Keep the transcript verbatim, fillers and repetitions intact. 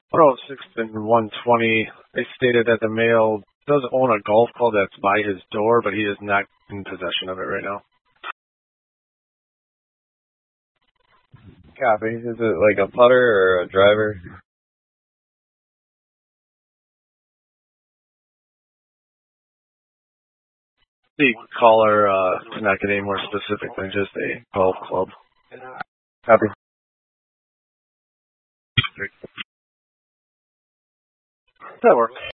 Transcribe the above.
one oh six and one twenty, they stated that the male does own a golf club that's by his door, but he is not in possession of it right now. Copy. Is it like a putter or a driver? The caller uh, to not get any more specific than just a golf club. Copy. That works.